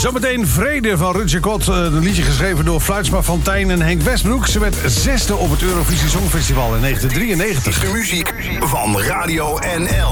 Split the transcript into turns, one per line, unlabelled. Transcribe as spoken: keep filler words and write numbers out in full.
Zometeen Vrede van Rutje Kot. Een liedje geschreven door Fluitsma Fontijn en Henk Westbroek. Ze werd zesde op het Eurovisie Songfestival in negentien drieënnegentig.
De muziek van Radio N L.